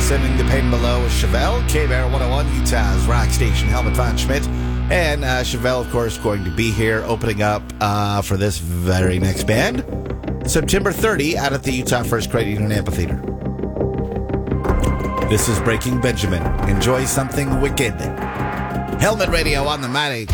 Sending the pain below with Chevelle, K-Bear 101, Utah's rock station, Helmut Von Schmidt. And Chevelle, of course, going to be here opening up for this very next band. September 30 out at the Utah First Credit Union Amphitheater. This is Breaking Benjamin. Enjoy something wicked. Helmet Radio on the Mighty.